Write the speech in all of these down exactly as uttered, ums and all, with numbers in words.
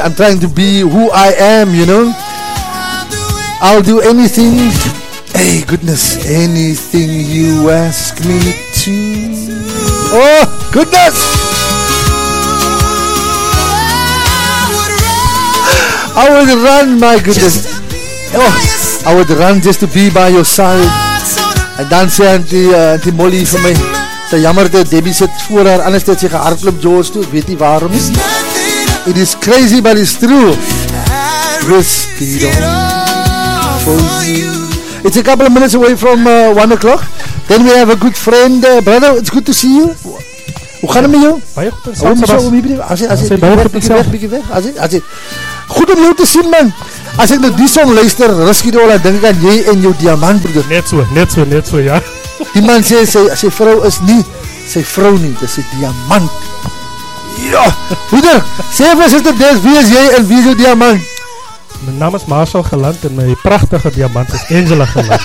I'm trying to be who I am, you know. I'll do anything. Hey, goodness, anything you ask me to. Oh, goodness. I would run, my goodness. Oh, I would run just to be by your side. En dan sê Auntie, uh, Auntie Molly vir my, sy jammer dat Debbie sit voor haar, anders het sy gehardloop George toe, ek weet nie waarom nie. It is crazy, but it's true. Risk it all for you. It's a couple of minutes away from uh, one o'clock. Then we have a good friend, uh, brother, it's good to see you. Hoe gaan het met jou? Baie goed, Hoe is jou om hier? As jy, as jy, bieke weg, bieke weg, as jy, as jy, goed om jou te sien, man. As ek nou die song luister, Risky Doll, dan denk ek aan jy en jou diamant, broeder. Net so, net so, net so, ja. Die man sê, sy, sy vrou is nie, sy vrou nie, dit is sy diamant. Ja, broeder, sê vir sister Des, wie is jy en wie is jou diamant? My naam is Marshall Geland en my prachtige diamant is Angela Geland.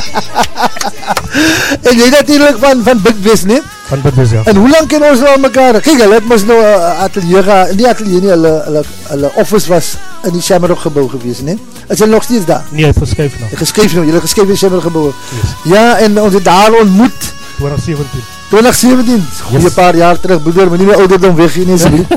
En jy natuurlijk van, van Big West, nie? Van Big West, ja. En hoe lang ken ons nou aan mekaar? Kijk, hulle het ons nou uh, atelier gaan, die atelier nie, hulle, hulle, hulle office was in die Shamrock gebouw gewees, nie? Is hulle nog steeds daar? Nee, het geskyf nou. Geskyf nou, julle geskyf in die Shamrock gebouw. Yes. Ja, en ons het daar ontmoet. twintig sewentien. twintig sewentien, goeie yes. Paar jaar terug, broeder, maar nie meer ouderdom weggeen is, nie?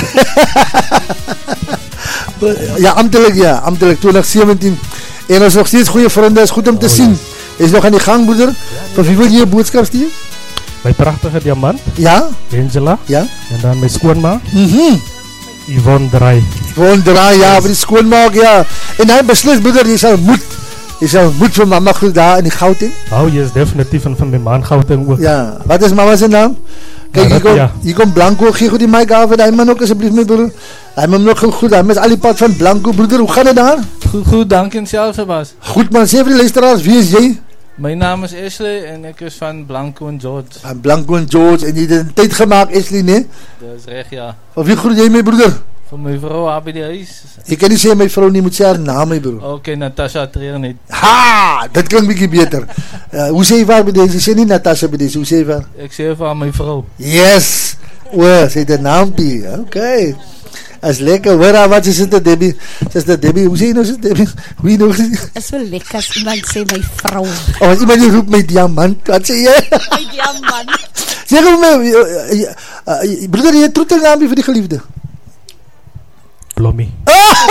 Ja, ambtelik, ja, ambtelik, twintig sewentien. En ons nog steeds goeie vriende, is goed om te oh, sien. Ja. Is nog aan die gang, broeder. Van wie wil jy een boodskap stuur? My prachtige diamant. Ja. Angela. Ja. En dan my skoonma. Mhm. Yvonne Draai. Yvonne Draai, ja, yes. Vir die skoonmaak, ja. En hy beslis, broeder, jy sal moed. Jy sal moed vir mama goed daar in die Gauteng. Oh, yes, definitief, en van my man Gauteng ook. Ja, wat is mama sy naam? Kijk, hier kom, ja. Hier kom Blanco, gee goed die mic af, en hy man ook asjeblief my broeder. Hy man nog goed, hy is al die pad van Blanco, broeder, hoe gaan het daar? Goed, goed, dank en self, Sebas. Goed man, sê vir die luisteraars, wie is jy? My naam is Ashley en ek is van Blanco en George. Van Blanco en George, en jy het een tijd gemaakt, Ashley, nee? Dat is recht, ja. Van wie groet jy my broeder? Van my vrou, haar by die huis. Ek kan nie sê my vrou nie, moet sê haar naam my broer. Ok, Natasha Treer net. Ha, dit klink bykie beter. Uh, hoe sê jy waar by deze? Sê nie Natasha by deze, hoe sê jy waar? Ek sê vir my vrou. Yes, o, sê die naampie, ok. Is lekker, hoor haar wat, sy sister Debbie, sister Debbie, hoe sê jy nou sister Debbie? Hoe jy nou gesê? Is wel lekker as iemand sê my vrou. O, oh, iemand die roep my diamant, wat sê jy? My diamant. Sê vir my, uh, uh, uh, uh, broeder, jy het troetel naampie vir die geliefde? Blommie.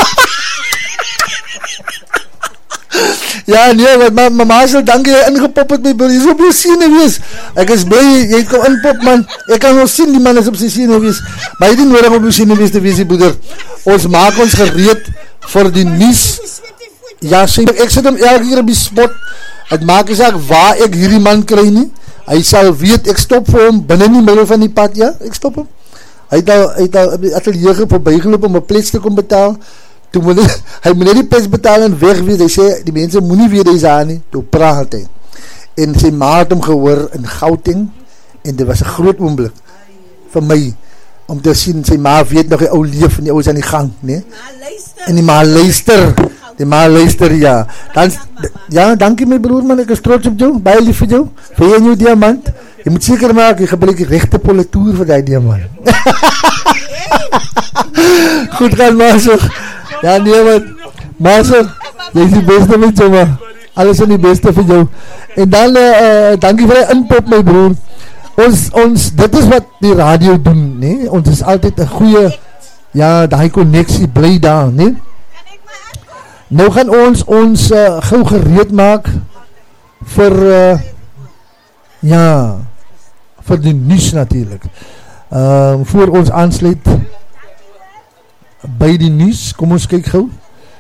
Ja, nee, wat ma, ma Marshall, dank jy ingepop het my broer, jy is op jou siene wees. Ek is blij, jy kom inpop man, ek kan nog sien die man is op sy siene wees, maar jy het nie nodig op jou siene wees te wees, die broeder. Ons maak ons gereed vir die nies. Ja, sê, ek sit hem elke keer op die spot, het maak is ek waar ek hierdie man kry nie, hy sal weet, ek stop vir hom binnen die middel van die pad, ja, ek stop hom. Hy het al, hy het al atelier voorbij geloop om een plets te kom betaal, toe moet hy, hy moet nie die plets betaal en wegwees, hy sê, die mense moet nie weet hy is aan nie, toe praat hy, en sy ma het hom gehoor in Gauteng, en dit was een groot oomblik, vir my, om te sien, sy ma weet nog die ou leef, en die ou is aan die gang, nee, en die ma luister, die ma luister, ja, dan, ja, dankie my broer man, ek is trots op jou, baie lief vir jou, vir jy en jou diamant, jy moet seker maak, jy gebruik die rechte politoer vir die diamant. Goed gaan, Marshall. Ja, nee, man. Marshall, jy is die beste met jou, man. Alles in die beste vir jou. En dan, uh, dankie vir die inpop, my broer. Ons, ons, dit is wat die radio doen, nee? Ons is altyd een goeie, ja, die connectie bly daar, nee? Nou gaan ons ons uh, gauw gereed maak vir, uh, ja, vir die nuus natuurlijk. Um, voor ons aansluit by die nuus, kom ons kyk gauw.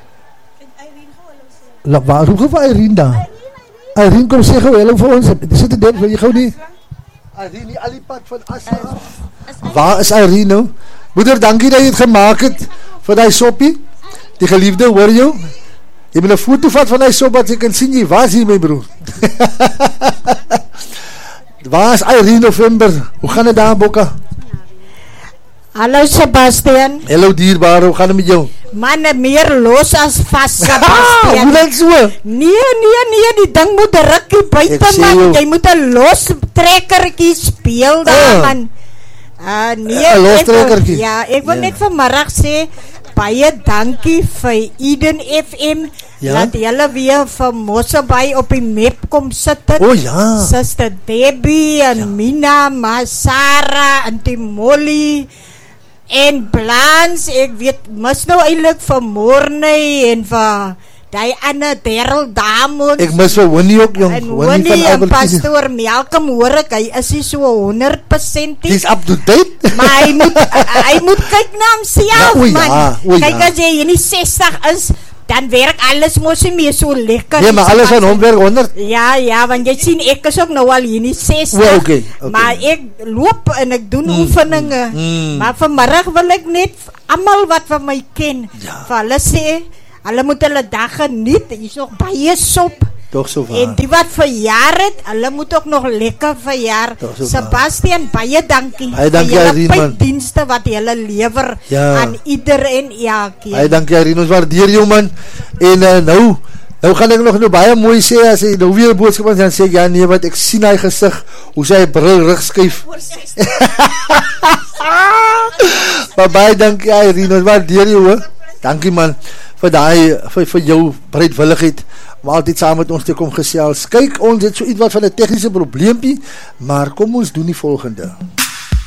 La, waar, hoe gaan vir Irene daar? Irene, kom sê gauw, hello vir ons. Sit die denk, wil jy gauw nie? Irene, die alipad van Assa af. Waar is Irene nou? Moeder, dankie dat jy het gemaakt het vir die soppie. Die geliefde, hoor jou? Jy moet een foto vat van die sop, wat jy kan sien jy, waar is hier my broer? Waar is Irene November? Hoe gaan het daar, Bokka? Hallo Sebastian. Hallo dierbaar, hoe gaan het met jou? Man, meer los as vast, Sebastian. Ah, hoe dan so? Nee, nee, nee, die ding moet rukkie buiten, man. Jou. Jy moet een los trekkerkie speel daar, ah. man. Uh, nee, een los trekkerkie? Ja, ek wil ja. net vanmiddag sê, baie dankie vir Eden F M. Ja? Laat julle weer vir Mosselbaai op die map kom sit het. O ja. Sister Debbie en Ja. Mina, Masara en Timoli en Blans. Ek weet, mis nou eintlik vir Morney en vir die ander Daryl Damons. Ek mis vir Winnie ook, jong. En Winnie Winnie van en Albertine. Pastoor Malcolm hoor ek, hy is nie so honderd persent nie. He's up to date. Maar hy moet, hy moet kyk na homself, Ja, o ja, man. o Kyk, ja. as jy in die sestig is, dan werk alles mos nie meer so lekker. Nee, maar alles aan hom werk honderd. Ja, ja, want jy sien, ek is ook nou al hier in die sestig. O, okay, okay. Maar ek loop en ek doen Mm, oefeninge. mm. Maar vanmiddag wil ek net almal wat van my ken, Ja. vir hulle sê, hulle moet hulle dag geniet. Hier is nog baie sop. Toch so En waar. die wat verjaar het, hulle moet ook nog lekker verjaar. Toch so Sebastian, baie dankie. Baie dankie, vir Irene, julle man. dienste wat julle lewer Ja. aan ieder en elkeen. Baie dankie, Irene, ons waardeer jou, man. En uh, nou, nou gaan ek nog nou baie mooi sê, as hy nou weer boodskap aan dan sê ek, ja nee, wat ek sien hy gesig, hoe sy bril rug skuif. Maar baie dankie, Irene, ons waardeer jou, hoor. Dankie, man, vir die, vir, vir jou bereidwilligheid, om altyd saam met ons te kom gesels. Kyk, ons het so iets wat van 'n tegniese probleempie, maar kom ons doen die volgende.